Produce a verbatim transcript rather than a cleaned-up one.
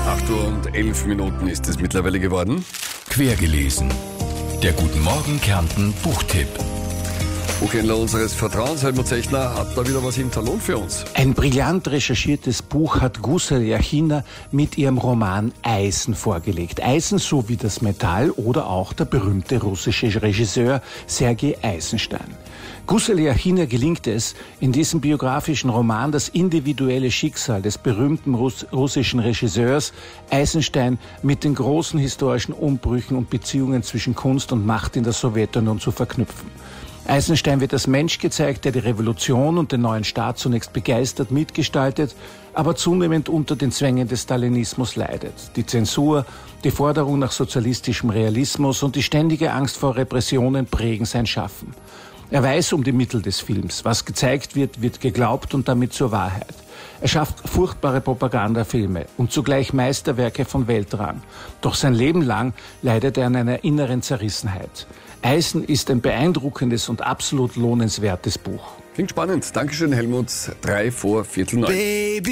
acht Uhr und elf Minuten ist es mittlerweile geworden. Quergelesen. Der Guten Morgen Kärnten Buchtipp. Buchhändler unseres Vertrauens, Helmut Zechner, hat da wieder was im Talon für uns. Ein brillant recherchiertes Buch hat Gussel Yachina mit ihrem Roman Eisen vorgelegt. Eisen so wie das Metall oder auch der berühmte russische Regisseur Sergei Eisenstein. Gussel Yachina gelingt es, in diesem biografischen Roman das individuelle Schicksal des berühmten Russ- russischen Regisseurs Eisenstein mit den großen historischen Umbrüchen und Beziehungen zwischen Kunst und Macht in der Sowjetunion zu verknüpfen. Eisenstein wird als Mensch gezeigt, der die Revolution und den neuen Staat zunächst begeistert mitgestaltet, aber zunehmend unter den Zwängen des Stalinismus leidet. Die Zensur, die Forderung nach sozialistischem Realismus und die ständige Angst vor Repressionen prägen sein Schaffen. Er weiß um die Mittel des Films. Was gezeigt wird, wird geglaubt und damit zur Wahrheit. Er schafft furchtbare Propagandafilme und zugleich Meisterwerke von Weltrang. Doch sein Leben lang leidet er an einer inneren Zerrissenheit. Eisen ist ein beeindruckendes und absolut lohnenswertes Buch. Klingt spannend. Dankeschön, Helmut. Drei vor Viertel neun. Baby.